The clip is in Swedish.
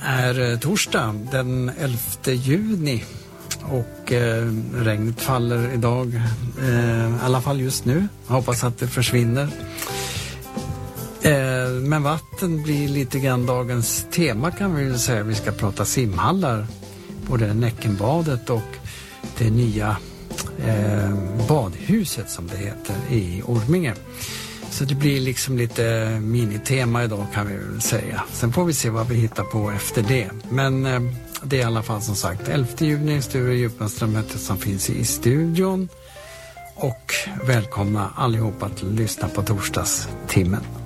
är torsdag den 11 juni och regnet faller idag, i alla fall just nu. Jag hoppas att det försvinner. Men vatten blir lite grann dagens tema, kan vi väl säga. Vi ska prata simhallar, både Näckenbadet och det nya badhuset som det heter i Orminge. Så det blir liksom lite minitema idag, kan vi väl säga. Sen får vi se vad vi hittar på efter det. Men det är i alla fall som sagt 11 juni, Sture Djupmanström som finns i studion. Och välkomna allihopa att lyssna på torsdagstimmen.